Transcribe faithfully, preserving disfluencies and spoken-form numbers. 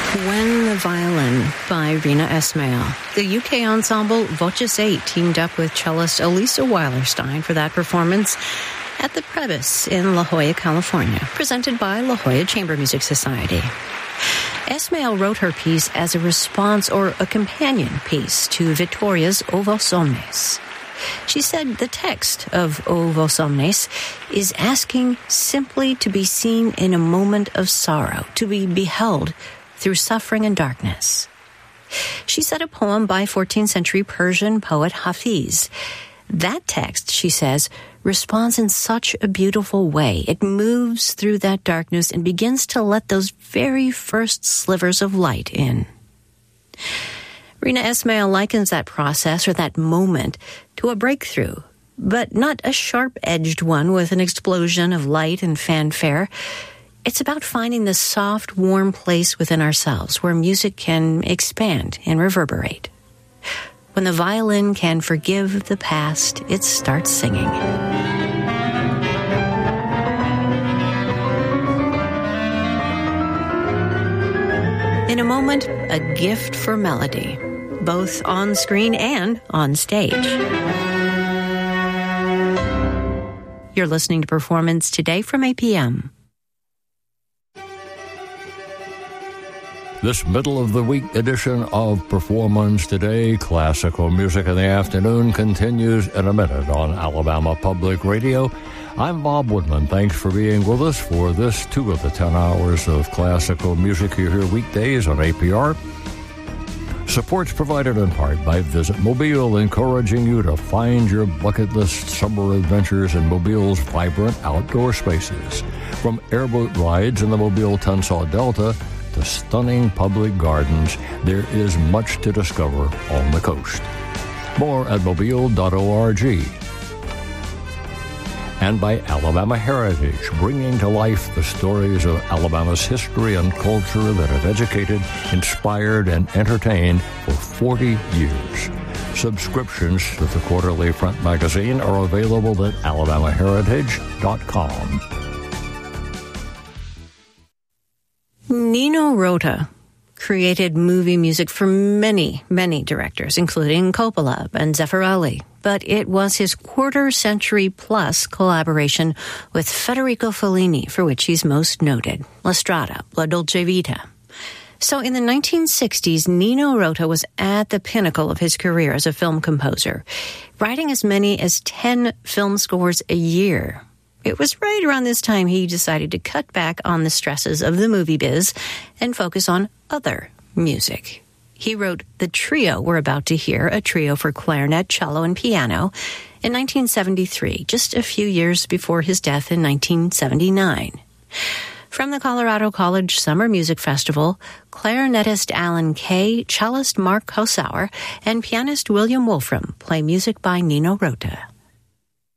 When the Violin by Rina Ismail. The U K ensemble Voces eight teamed up with cellist Elisa Weilerstein for that performance at the Prebys in La Jolla, California, presented by La Jolla Chamber Music Society. Ismail wrote her piece as a response or a companion piece to Vittoria's O Vos Omnes. She said the text of O Vos Omnes is asking simply to be seen in a moment of sorrow, to be beheld through suffering and darkness. She said a poem by fourteenth century Persian poet Hafiz. That text, she says, responds in such a beautiful way. It moves through that darkness and begins to let those very first slivers of light in. Rina Ismail likens that process or that moment to a breakthrough, but not a sharp-edged one with an explosion of light and fanfare. It's about finding the soft, warm place within ourselves where music can expand and reverberate. When the violin can forgive the past, it starts singing. In a moment, a gift for melody, both on screen and on stage. You're listening to Performance Today from A P M. This middle-of-the-week edition of Performance Today, Classical Music in the Afternoon, continues in a minute on Alabama Public Radio. I'm Bob Woodman. Thanks for being with us for this two of the ten hours of classical music you hear weekdays on A P R. Support's provided in part by Visit Mobile, encouraging you to find your bucket list summer adventures in Mobile's vibrant outdoor spaces. From airboat rides in the Mobile-Tunsaw Delta to stunning public gardens, there is much to discover on the coast. More at mobile dot org. And by Alabama Heritage, bringing to life the stories of Alabama's history and culture that have educated, inspired, and entertained for forty years. Subscriptions to the Quarterly Front magazine are available at alabama heritage dot com. Nino Rota created movie music for many, many directors, including Coppola and Zeffirelli. But it was his quarter-century-plus collaboration with Federico Fellini for which he's most noted, La Strada, La Dolce Vita. So in the nineteen sixties, Nino Rota was at the pinnacle of his career as a film composer, writing as many as ten film scores a year. It was right around this time he decided to cut back on the stresses of the movie biz and focus on other music. He wrote the trio we're about to hear, a trio for clarinet, cello, and piano, in nineteen seventy-three, just a few years before his death in nineteen seventy-nine. From the Colorado College Summer Music Festival, clarinetist Alan Kay, cellist Mark Hosauer, and pianist William Wolfram play music by Nino Rota.